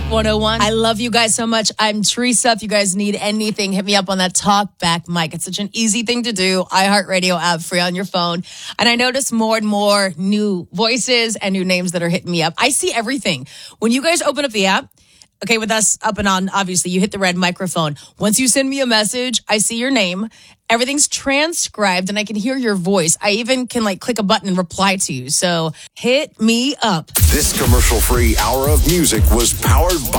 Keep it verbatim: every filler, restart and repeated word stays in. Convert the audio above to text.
one oh one. I love you guys so much. I'm Teresa. If you guys need anything, hit me up on that talk back mic. It's such an easy thing to do. iHeartRadio app, free on your phone. And I notice more and more new voices and new names that are hitting me up. I see everything. When you guys open up the app, okay, with us up and on, obviously, you hit the red microphone. Once you send me a message, I see your name. Everything's transcribed, and I can hear your voice. I even can, like, click a button and reply to you. So hit me up. This commercial-free hour of music was powered by